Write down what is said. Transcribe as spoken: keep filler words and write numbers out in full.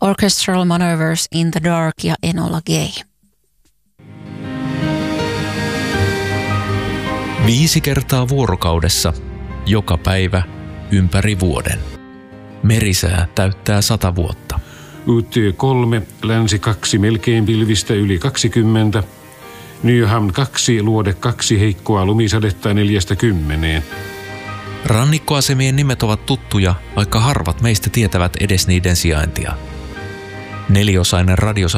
Orchestral Manoeuvres in the Dark ja Enola Gay. Viisi kertaa vuorokaudessa, joka päivä, ympäri vuoden. Merisää täyttää sata vuotta. U T kolme, länsi kaksi, melkein pilvistä yli kaksikymmentä. Nyhamn kaksi, luode kaksi, heikkoa lumisadetta neljästä kymmeneen. Rannikkoasemien nimet ovat tuttuja, vaikka harvat meistä tietävät edes niiden sijaintia. Neliosainen radiosarja